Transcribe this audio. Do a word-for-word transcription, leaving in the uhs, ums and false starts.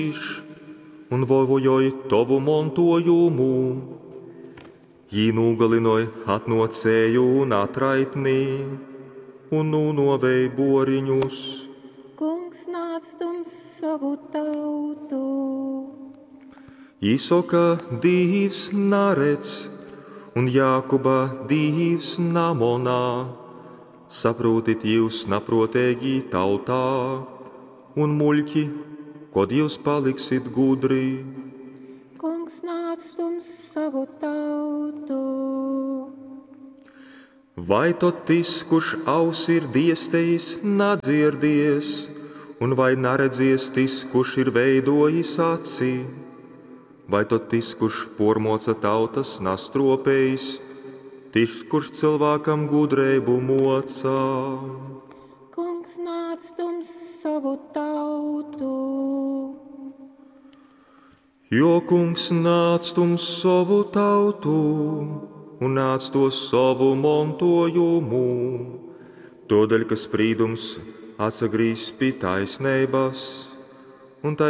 un vojoj tavu mantojumu. Jī nūgalinoj atnocēju un atraitnī, un nūnovej boriņus. Kungs nāc tums savu tautu. Īsoka Dīvs Narec un Jākuba Dīvs Namonā. Saprotit jūs naprotēgi tautā un muļķi, kod jūs paliksit gudri. Kungs nāc tums savu tautu. Vai to tis, kurš aus ir diestējis, nadzirdies, un vai neredzies tis, kurš ir veidojis aci? Vai to tis, kurš pormoca tautas nastropējis, tis, kurš cilvēkam gudrību mocā? Kungs nāc tums savu tautu. Jo kungs nāc tums savu tautu un nāc to savu mantojumu, todēļ, ka sprīdums atsagrīz pie taisnības un tā